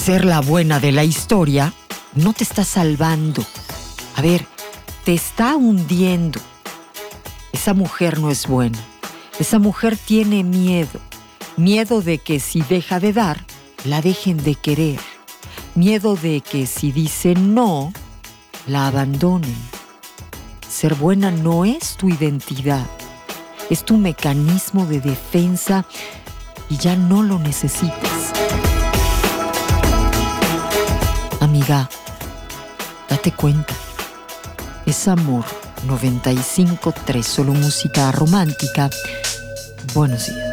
ser la buena de la historia no te está salvando. A ver, te está hundiendo. Esa mujer no es buena. Esa mujer tiene miedo. Miedo de que si deja de dar, la dejen de querer. Miedo de que si dice no, la abandonen. Ser buena no es tu identidad. Es tu mecanismo de defensa y ya no lo necesitas. Amiga, date cuenta. Es Amor 95.3, solo música romántica. Buenos días.